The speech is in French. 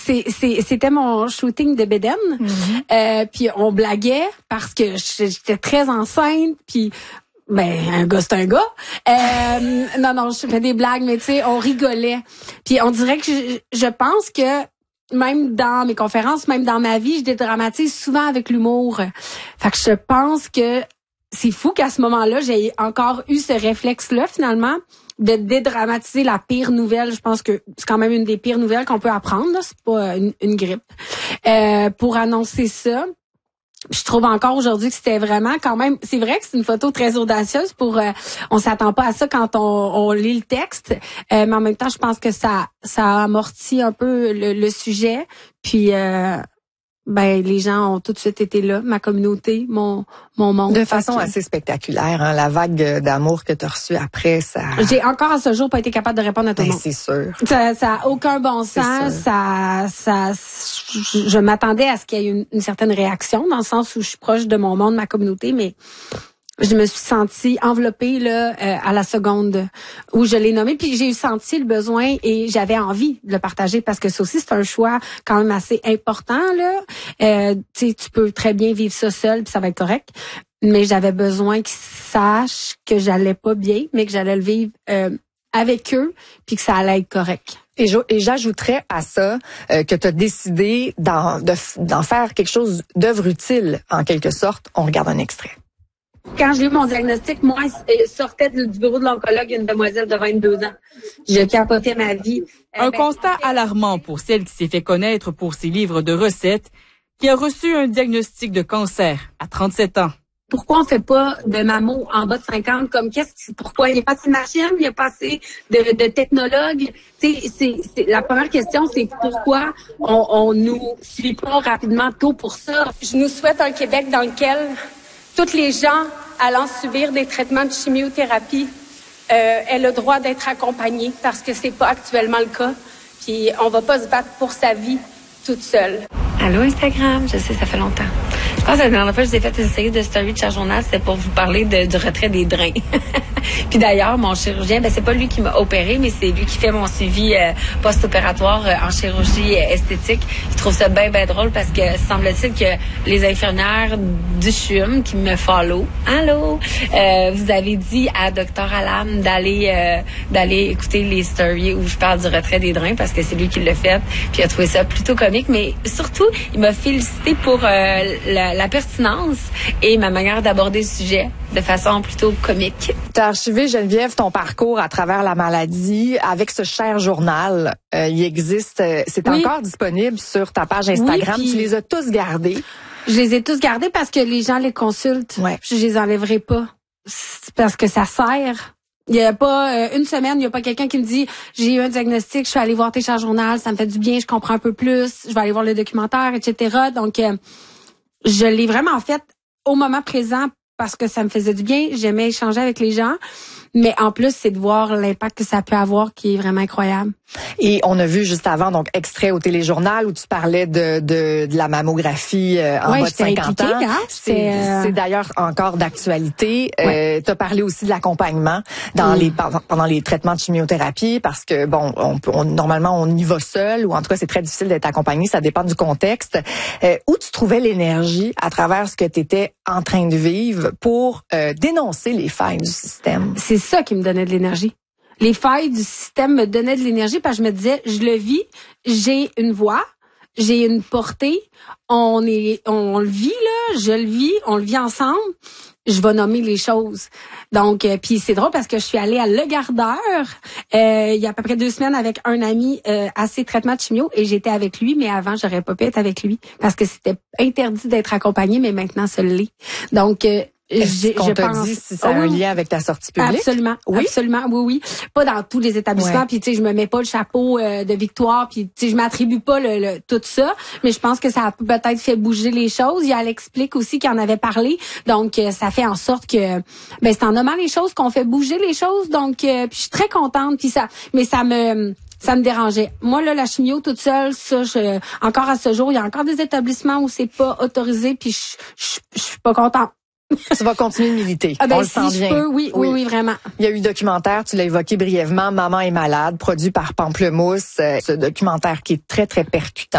c'était mon shooting de bédaine. Puis on blaguait parce que j'étais très enceinte, puis un gars, c'est un gars. Non, je fais des blagues, mais tu sais, on rigolait. Puis on dirait que je pense que même dans mes conférences, même dans ma vie, je dédramatise souvent avec l'humour. Fait que je pense que c'est fou qu'à ce moment-là, j'ai encore eu ce réflexe-là, finalement, de dédramatiser la pire nouvelle. Je pense que c'est quand même une des pires nouvelles qu'on peut apprendre, là. C'est pas une grippe. Pour annoncer ça. Je trouve encore aujourd'hui que c'était vraiment quand même, c'est vrai que c'est une photo très audacieuse on s'attend pas à ça quand on lit le texte, mais en même temps, je pense que ça amortit un peu le sujet, puis les gens ont tout de suite été là, ma communauté, mon monde. De façon assez spectaculaire, hein, la vague d'amour que tu as reçue après, ça... J'ai encore à ce jour pas été capable de répondre à tout le monde. C'est sûr. Ça a aucun bon sens. Je m'attendais à ce qu'il y ait une certaine réaction, dans le sens où je suis proche de mon monde, ma communauté, mais je me suis sentie enveloppée là à la seconde où je l'ai nommé, puis j'ai senti le besoin et j'avais envie de le partager parce que ça aussi c'est un choix quand même assez important là. Tu peux très bien vivre ça seul puis ça va être correct, mais j'avais besoin qu'ils sachent que j'allais pas bien, mais que j'allais le vivre avec eux puis que ça allait être correct. Et j'ajouterais à ça que tu as décidé d'en faire quelque chose d'œuvre utile en quelque sorte. On regarde un extrait. Quand j'ai eu mon diagnostic, moi, je sortais du bureau de l'oncologue, une demoiselle de 22 ans. Je capotais ma vie. Un constat alarmant pour celle qui s'est fait connaître pour ses livres de recettes, qui a reçu un diagnostic de cancer à 37 ans. Pourquoi on fait pas de mammo en bas de 50 comme pourquoi il n'y a pas assez de machines, il n'y a pas assez de technologues? La première question, c'est pourquoi on nous suit pas rapidement tôt pour ça? Je nous souhaite un Québec dans lequel toutes les gens allant subir des traitements de chimiothérapie aient le droit d'être accompagnés parce que c'est pas actuellement le cas. Puis on va pas se battre pour sa vie toute seule. Allô Instagram, je sais, ça fait longtemps. Je pense que la dernière fois que je vous ai fait une série de stories de Charles Journal, c'était pour vous parler du retrait des drains. Puis d'ailleurs, mon chirurgien, c'est pas lui qui m'a opéré, mais c'est lui qui fait mon suivi post-opératoire en chirurgie esthétique. Je trouve ça bien parce que semble-t-il que les infirmières du CHUM qui me follow, allô, vous avez dit à Dr Alam d'aller écouter les stories où je parle du retrait des drains parce que c'est lui qui l'a fait. Puis il a trouvé ça plutôt comique, mais surtout, il m'a félicité pour la pertinence et ma manière d'aborder le sujet de façon plutôt comique. Tu as archivé, Geneviève, ton parcours à travers la maladie avec ce cher journal. Il existe, c'est encore disponible sur ta page Instagram. Oui, tu les as tous gardés. Je les ai tous gardés parce que les gens les consultent. Ouais. Je les enlèverai pas. C'est parce que ça sert. Il y a pas une semaine, il y a pas quelqu'un qui me dit j'ai eu un diagnostic, je suis allée voir tes Charles Journal, ça me fait du bien, je comprends un peu plus, je vais aller voir le documentaire, etc. Donc je l'ai vraiment fait au moment présent parce que ça me faisait du bien, j'aimais échanger avec les gens, mais en plus c'est de voir l'impact que ça peut avoir qui est vraiment incroyable. Et on a vu juste avant, donc, extrait au téléjournal où tu parlais de la mammographie en bas de 50 ans. Hein? C'est d'ailleurs encore d'actualité. Ouais. Tu as parlé aussi de l'accompagnement pendant les traitements de chimiothérapie parce que, normalement, on y va seul ou en tout cas, c'est très difficile d'être accompagné. Ça dépend du contexte. Où tu trouvais l'énergie à travers ce que tu étais en train de vivre pour dénoncer les failles du système? C'est ça qui me donnait de l'énergie. Les failles du système me donnaient de l'énergie parce que je me disais, je le vis, j'ai une voix, j'ai une portée, on le vit là, je le vis, on le vit ensemble. Je vais nommer les choses. Donc, puis c'est drôle parce que je suis allée à Le Gardeur il y a à peu près 2 semaines avec un ami à ses traitements de chimio et j'étais avec lui, mais avant j'aurais pas pu être avec lui parce que c'était interdit d'être accompagné, mais maintenant ça l'est. Donc Est-ce qu'on t'a dit si ça a un lien avec ta sortie publique? Absolument, oui? Absolument, oui. Pas dans tous les établissements, puis tu sais, je me mets pas le chapeau de victoire, puis tu sais, je m'attribue pas tout ça, mais je pense que ça a peut-être fait bouger les choses. Il y a Alex Plick aussi qui en avait parlé, donc ça fait en sorte que, c'est en nommant les choses qu'on fait bouger les choses, donc puis je suis très contente, puis ça me dérangeait. Moi, là, la chimio toute seule, ça, encore à ce jour, il y a encore des établissements où c'est pas autorisé, puis je suis pas contente. Tu vas continuer de militer. On le sent bien. Oui, vraiment. Il y a eu documentaire, tu l'as évoqué brièvement, Maman est malade, produit par Pamplemousse. Ce documentaire qui est très, très percutant.